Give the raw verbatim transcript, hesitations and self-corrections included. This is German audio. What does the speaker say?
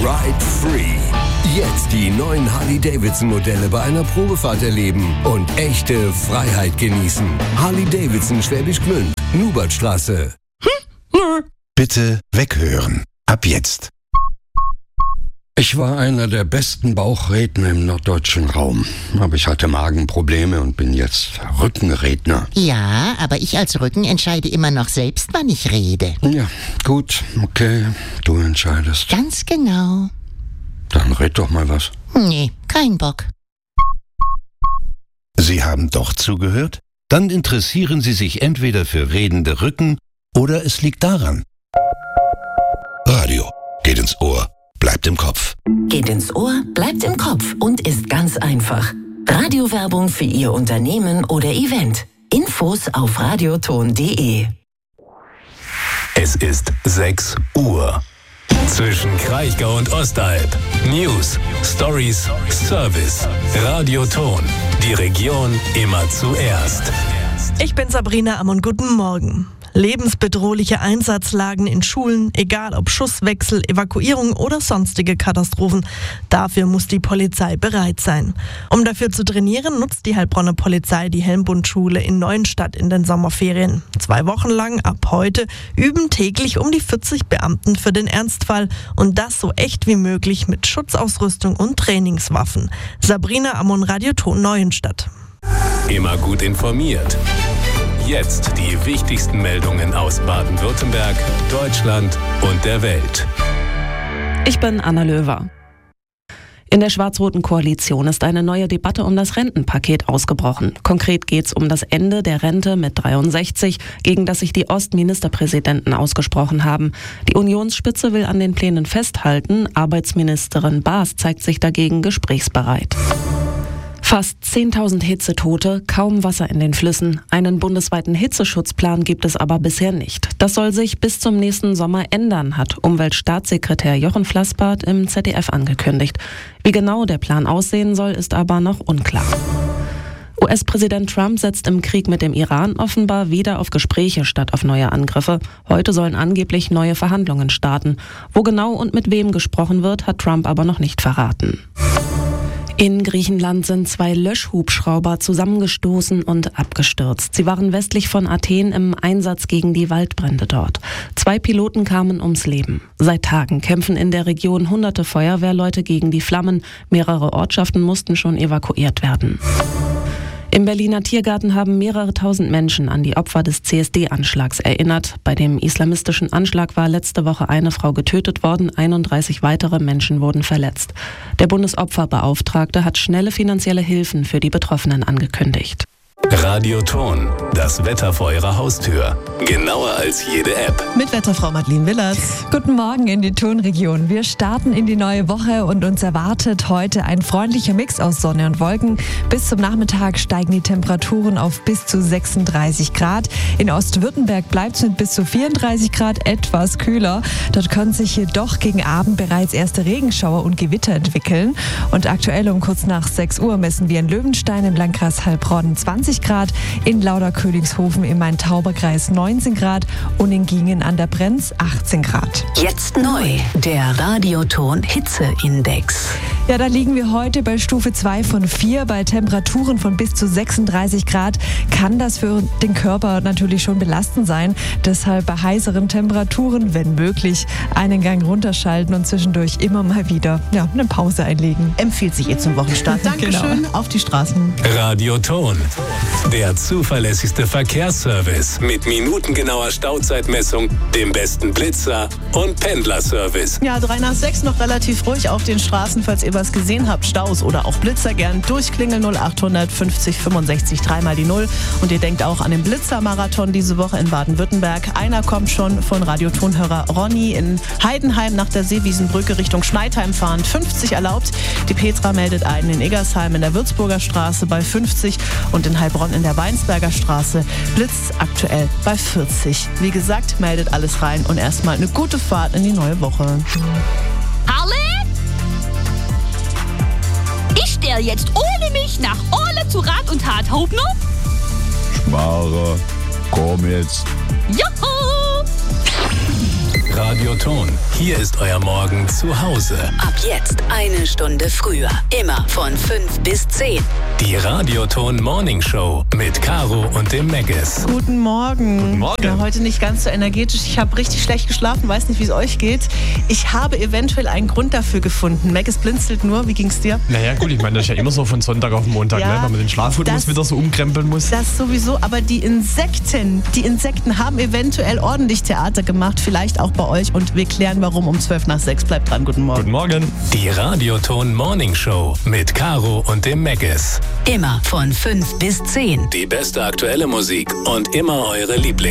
Ride Free. Jetzt die neuen Harley-Davidson-Modelle bei einer Probefahrt erleben und echte Freiheit genießen. Harley-Davidson Schwäbisch Gmünd, Nubertstraße. Bitte weghören. Ab jetzt. Ich war einer der besten Bauchredner im norddeutschen Raum. Aber ich hatte Magenprobleme und bin jetzt Rückenredner. Ja, aber ich als Rücken entscheide immer noch selbst, wann ich rede. Ja, gut, okay, du entscheidest. Ganz genau. Dann red doch mal was. Nee, kein Bock. Sie haben doch zugehört? Dann interessieren Sie sich entweder für redende Rücken oder es liegt daran. Radio geht ins Ohr, bleibt im Kopf. Geht ins Ohr, bleibt im Kopf und ist ganz einfach. Radiowerbung für Ihr Unternehmen oder Event. Infos auf radioton punkt de. Es ist sechs Uhr. Zwischen Kraichgau und Ostalb. News, Stories, Service. Radioton. Die Region immer zuerst. Ich bin Sabrina Ammon, guten Morgen. Lebensbedrohliche Einsatzlagen in Schulen, egal ob Schusswechsel, Evakuierung oder sonstige Katastrophen. Dafür muss die Polizei bereit sein. Um dafür zu trainieren, nutzt die Heilbronner Polizei die Helmbundschule in Neuenstadt in den Sommerferien. Zwei Wochen lang, ab heute, üben täglich um die vierzig Beamten für den Ernstfall und das so echt wie möglich mit Schutzausrüstung und Trainingswaffen. Sabrina Ammon, Radioton Neuenstadt. Immer gut informiert. Jetzt die wichtigsten Meldungen aus Baden-Württemberg, Deutschland und der Welt. Ich bin Anna Löwer. In der schwarz-roten Koalition ist eine neue Debatte um das Rentenpaket ausgebrochen. Konkret geht es um das Ende der Rente mit dreiundsechzig, gegen das sich die Ostministerpräsidenten ausgesprochen haben. Die Unionsspitze will an den Plänen festhalten. Arbeitsministerin Baas zeigt sich dagegen gesprächsbereit. Fast zehntausend Hitzetote, kaum Wasser in den Flüssen. Einen bundesweiten Hitzeschutzplan gibt es aber bisher nicht. Das soll sich bis zum nächsten Sommer ändern, hat Umweltstaatssekretär Jochen Flassbart im Z D F angekündigt. Wie genau der Plan aussehen soll, ist aber noch unklar. U S-Präsident Trump setzt im Krieg mit dem Iran offenbar wieder auf Gespräche statt auf neue Angriffe. Heute sollen angeblich neue Verhandlungen starten. Wo genau und mit wem gesprochen wird, hat Trump aber noch nicht verraten. In Griechenland sind zwei Löschhubschrauber zusammengestoßen und abgestürzt. Sie waren westlich von Athen im Einsatz gegen die Waldbrände dort. Zwei Piloten kamen ums Leben. Seit Tagen kämpfen in der Region hunderte Feuerwehrleute gegen die Flammen. Mehrere Ortschaften mussten schon evakuiert werden. Im Berliner Tiergarten haben mehrere tausend Menschen an die Opfer des C S D-Anschlags erinnert. Bei dem islamistischen Anschlag war letzte Woche eine Frau getötet worden, einunddreißig weitere Menschen wurden verletzt. Der Bundesopferbeauftragte hat schnelle finanzielle Hilfen für die Betroffenen angekündigt. Radioton, das Wetter vor Ihrer Haustür. Genauer als jede App. Mit Wetterfrau Madeleine Willers. Guten Morgen in die Tonregion. Wir starten in die neue Woche und uns erwartet heute ein freundlicher Mix aus Sonne und Wolken. Bis zum Nachmittag steigen die Temperaturen auf bis zu sechsunddreißig Grad. In Ostwürttemberg bleibt es mit bis zu vierunddreißig Grad etwas kühler. Dort können sich jedoch gegen Abend bereits erste Regenschauer und Gewitter entwickeln. Und aktuell um kurz nach sechs Uhr messen wir in Löwenstein im Landkreis Heilbronn zwanzig Grad, in Lauderkönigshofen im Main-Tauber-Kreis neunzehn Grad und in Gingen an der Brenz achtzehn Grad. Jetzt neu, der Radioton Hitzeindex. Ja, da liegen wir heute bei Stufe zwei von vier. Bei Temperaturen von bis zu sechsunddreißig Grad kann das für den Körper natürlich schon belastend sein. Deshalb bei heißeren Temperaturen, wenn möglich, einen Gang runterschalten und zwischendurch immer mal wieder ja, eine Pause einlegen. Empfiehlt sich ihr zum Wochenstart. Dankeschön, genau. Auf die Straßen. Radioton, der zuverlässigste Verkehrsservice mit minutengenauer Stauzeitmessung, dem besten Blitzer und Pendlerservice. Ja, drei nach sechs noch relativ ruhig auf den Straßen, falls ihr was gesehen habt, Staus oder auch Blitzer, gern durchklingeln null acht fünfzig fünfundsechzig dreimal die null. Und ihr denkt auch an den Blitzermarathon diese Woche in Baden-Württemberg. Einer kommt schon von Radiotonhörer Ronny in Heidenheim nach der Seewiesenbrücke Richtung Schneidheim fahren. fünfzig erlaubt. Die Petra meldet einen in Eggersheim in der Würzburger Straße bei fünfzig und in Heilbronn in der Weinsberger Straße Blitz aktuell bei vierzig. Wie gesagt, meldet alles rein und erstmal eine gute Fahrt in die neue Woche. Halle? Ich stelle jetzt ohne mich nach Ole zu Rat und Tat. Hauptner? Schmarre, komm jetzt. Juhu! Radioton. Hier ist euer Morgen zu Hause. Ab jetzt eine Stunde früher. Immer von fünf bis zehn. Die Radioton Morning Show mit Caro und dem Megges. Guten Morgen. Guten Morgen. Ja, heute nicht ganz so energetisch. Ich habe richtig schlecht geschlafen, weiß nicht, wie es euch geht. Ich habe eventuell einen Grund dafür gefunden. Megges blinzelt nur. Wie ging's dir? Naja, gut, ich meine, das ist ja immer so von Sonntag auf Montag, Ja, ne? Wenn man den Schlafrhythmus das- wieder so umkrempeln muss. Das sowieso, aber die Insekten, die Insekten haben eventuell ordentlich Theater gemacht, vielleicht auch bei euch. Und wir klären, warum um zwölf nach sechs. Bleibt dran, guten Morgen. Guten Morgen. Die Radioton Morning Show mit Caro und dem Megges. Immer von fünf bis zehn. Die beste aktuelle Musik und immer eure Lieblings